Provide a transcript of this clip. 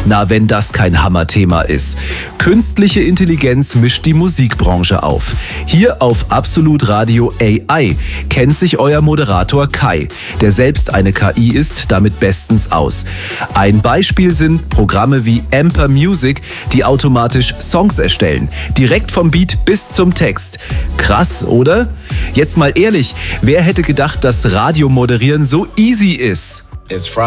Na, wenn das kein Hammerthema ist. Künstliche Intelligenz mischt die Musikbranche auf. Hier auf Absolut Radio AI kennt sich euer Moderator Kai, der selbst eine KI ist, damit bestens aus. Ein Beispiel sind Programme wie Amper Music, die automatisch Songs erstellen, direkt vom Beat bis zum Text. Krass, oder? Jetzt mal ehrlich, wer hätte gedacht, dass Radiomoderieren so easy ist?